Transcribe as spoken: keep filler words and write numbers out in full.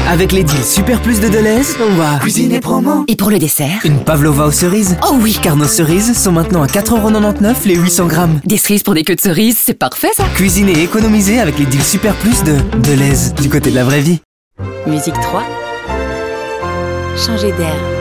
Avec les deals Super Plus de Deleuze, on va cuisiner promo. Et pour le dessert? Une pavlova aux cerises. Oh oui! Car nos cerises sont maintenant à quatre euros quatre-vingt-dix-neuf les huit cents grammes. Des cerises pour des queues de cerises, c'est parfait ça! Cuisiner et économiser avec les deals Super Plus de Deleuze, du côté de la vraie vie. Musique trois. Changer d'air.